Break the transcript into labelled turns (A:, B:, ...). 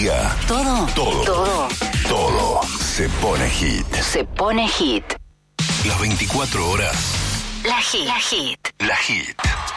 A: diga.
B: Todo.
A: Todo se pone hit.
B: Se pone hit.
A: Las 24 horas.
B: La hit.
A: La hit.